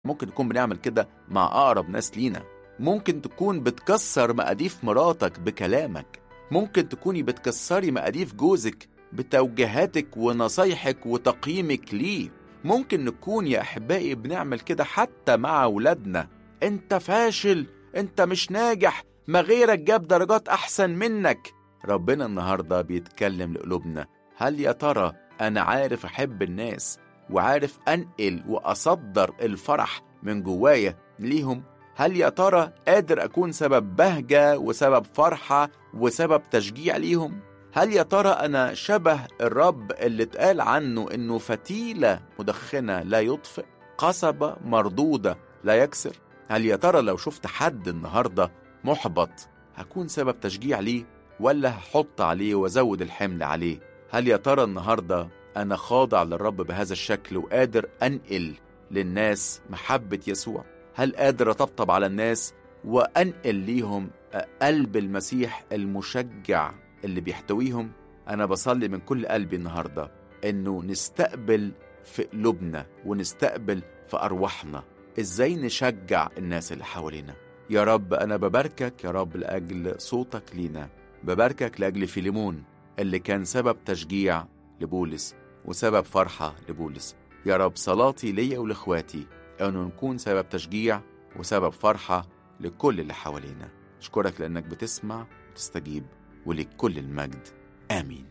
ممكن نكون بنعمل كده مع أقرب ناس لينا. ممكن تكون بتكسر مقاديف مراتك بكلامك. ممكن تكوني بتكسري مقاديف جوزك بتوجيهاتك ونصايحك وتقييمك ليه. ممكن نكون يا أحبائي بنعمل كده حتى مع أولادنا. أنت فاشل، أنت مش ناجح، ما غيرك جاب درجات أحسن منك. ربنا النهاردة بيتكلم لقلوبنا. هل يا ترى أنا عارف أحب الناس وعارف أنقل وأصدر الفرح من جوايا ليهم؟ هل يا ترى قادر أكون سبب بهجة وسبب فرحة وسبب تشجيع ليهم؟ هل يا ترى أنا شبه الرب اللي اتقال عنه إنه فتيلة مدخنة لا يطفئ، قصبة مردودة لا يكسر؟ هل يا ترى لو شفت حد النهاردة محبط هكون سبب تشجيع ليه ولا هحط عليه وازود الحمل عليه؟ هل يا ترى النهاردة أنا خاضع للرب بهذا الشكل وقادر أنقل للناس محبة يسوع؟ هل قادر أطبطب على الناس وأنقل ليهم قلب المسيح المشجع اللي بيحتويهم؟ أنا بصلي من كل قلبي النهاردة إنه نستقبل في قلوبنا ونستقبل في أرواحنا إزاي نشجع الناس اللي حوالينا. يا رب أنا بباركك يا رب لأجل صوتك لينا، بباركك لأجل فيليمون اللي كان سبب تشجيع لبولس وسبب فرحة لبولس. يا رب صلاتي ليا ولإخواتي أنه نكون سبب تشجيع وسبب فرحة لكل اللي حوالينا. أشكرك لأنك بتسمع وتستجيب ولك كل المجد. آمين.